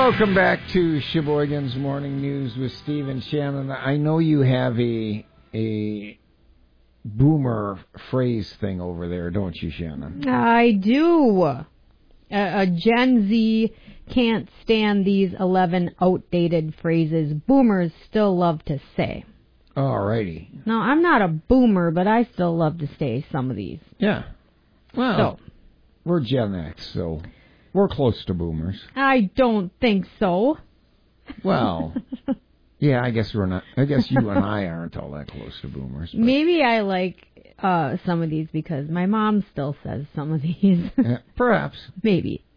Welcome back to Sheboygan's Morning News with Steve and Shannon. I know you have a boomer phrase thing over there, don't you, Shannon? I do. A Gen Z can't stand these 11 outdated phrases boomers still love to say. Alrighty. Now, I'm not a boomer, but I still love to say some of these. Yeah. Well, we're Gen X, so we're close to boomers. I don't think so. Well, yeah, I guess we're not. I guess you and I aren't all that close to boomers. But. Maybe I like some of these because my mom still says some of these. Perhaps. Maybe.